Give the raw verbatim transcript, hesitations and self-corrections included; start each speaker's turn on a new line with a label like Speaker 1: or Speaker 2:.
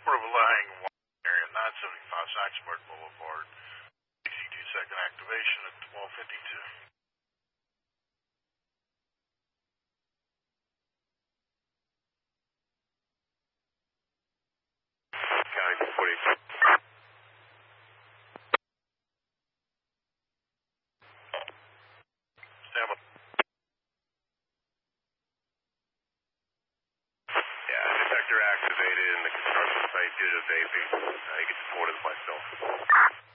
Speaker 1: overlying area, nine seventy-five Saxonburg Boulevard. C C two second activation at twelve fifty-two.
Speaker 2: County forty.
Speaker 1: Stand by.
Speaker 2: Yeah, detector activated in the construction site due to vaping. I think it's reported by myself.